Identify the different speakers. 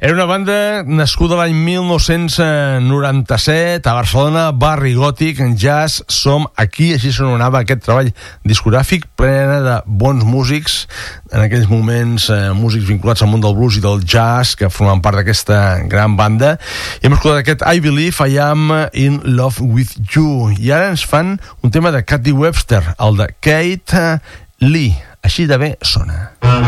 Speaker 1: Era una banda nascuda l'any 1997 a Barcelona, barri gòtic, jazz, som aquí, així sonava aquest treball discogràfic, plena de bons músics, en aquells moments músics vinculats al món del blues i del jazz, que formen part d'aquesta gran banda. I hem escoltat aquest I Believe I Am in Love With You. I ara ens fan un tema de Katy Webster, el de Kate Lee. Així de bé sona.